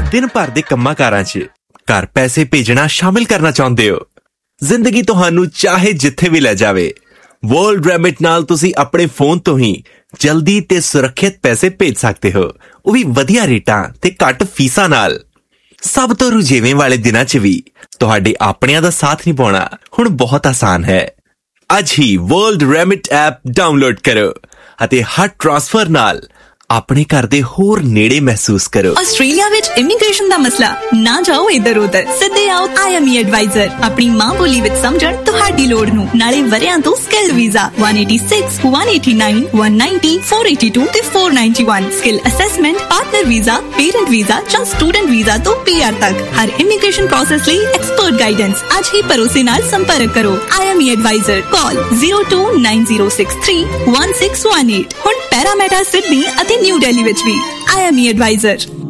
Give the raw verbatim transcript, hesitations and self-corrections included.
दिन भर दे कम्मां कारां च घर पैसे भेजना शामिल करना चाहुंदे हो? जिंदगी तुहानू चाहे जिथे भी लै जावे, वर्ल्ड रेमिट नाल तुसी अपने फोन तो ही जल्दी ते सुरक्षित पैसे भेज सकते हो, वो भी वधिया रेटां ते घट फीसां नाल। सब तो रुझेवें वाले दिनां च भी तुहाडे आपणियां दा साथ निभाउणा हुण बहुत आसान है। अज ही वर्ल्ड रेमिट ऐप डाउनलोड करो अते हर ट्रांसफर नाल अपने घर दे होर नेड़े महसूस करो। ऑस्ट्रेलिया विच इमिग्रेशन दा मसला ना जाओ इधर उधर, सिद्धे आओ आई एम ई एडवाइजर अपनी मां बोली विच समझण तुहाडी लोड़ नू। नाले वरियां तो skill visa one eighty-six, one eighty-nine, one ninety, four eighty-two ते four ninety-one, skill assessment, partner visa, parent visa जां स्टूडेंट वीजा तो पी आर तक हर इमिग्रेशन प्रोसेस लई एक्सपर्ट गाइडेंस। आज ही भरोसे नाल संपर्क करो। I M E adviser call zero two nine zero six three one six one eight। हुण पैरामेटा सिडनी अते न्यू दिल्ली विच भी आई एम ई एडवाइजर।